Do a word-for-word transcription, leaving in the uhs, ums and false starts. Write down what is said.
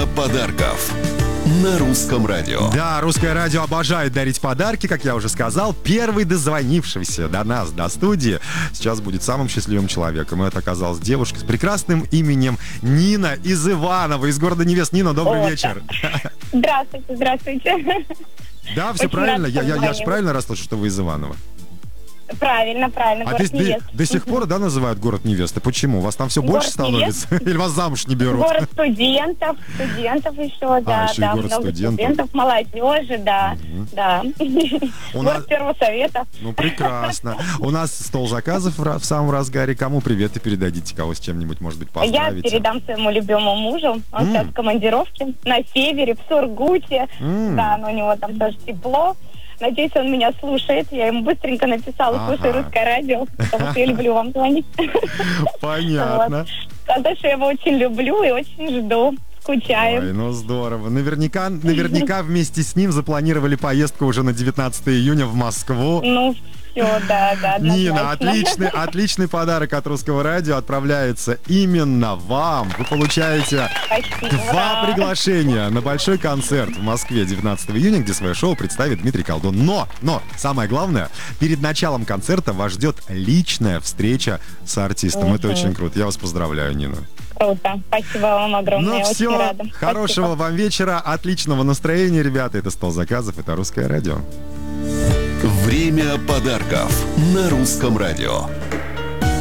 Время подарков на Русском радио. Да, Русское радио обожает дарить подарки, как я уже сказал. Первый дозвонившийся до нас, до студии, сейчас будет самым счастливым человеком. И это оказалась девушка с прекрасным именем Нина из Иваново, из города невест. Нина, добрый О, вечер. Здравствуйте, здравствуйте. Да, все Очень правильно? рада, Я, я, я же что правильно расслышал, что вы из Иваново? Правильно, правильно, А город до, до, невест. до сих пор, да, называют город невесты? Почему? У вас там все Город больше становится? Или вас замуж не берут? Город студентов, студентов еще, да, еще и да, город много студентов. студентов, молодежи, да, Мгм. да. У нас- Город первого совета. Ну, прекрасно. У нас стол заказов в ра- в самом разгаре. Кому привет и передадите, кого с чем-нибудь, может быть, Я поздравите? передам своему любимому мужу, он М. сейчас в командировке на севере, в Сургуте, М. да, но у него там тоже тепло. Надеюсь, он меня слушает. Я ему быстренько написала, Ага. слушай русское радио, потому что я люблю вам звонить. Понятно. Сказать, что я его очень люблю и очень жду. Скучаем. Ой, ну здорово. Наверняка, наверняка вместе с ним запланировали поездку уже на девятнадцатое июня в Москву. Ну, все, да, да, Нина, однозначно. отличный, отличный подарок от Русского радио отправляется именно вам. Вы получаете Спасибо. два Ура. приглашения на большой концерт в Москве девятнадцатого июня, где свое шоу представит Дмитрий Колдун. Но, но, самое главное, перед началом концерта вас ждет личная встреча с артистом. Это Мгм. очень круто. Я вас поздравляю, Нина. Круто. Спасибо вам огромное. Ну я все, очень рада. хорошего Спасибо. вам вечера, отличного настроения, ребята. Это «Стол заказов», это Русское радио. Время подарков на Русском радио.